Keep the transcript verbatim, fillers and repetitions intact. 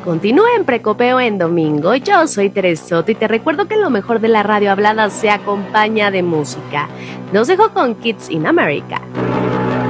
Continúa en Precopeo en domingo. Yo soy Teres Soto y te recuerdo que lo mejor de la radio hablada se acompaña de música. Los dejo con Kids in America.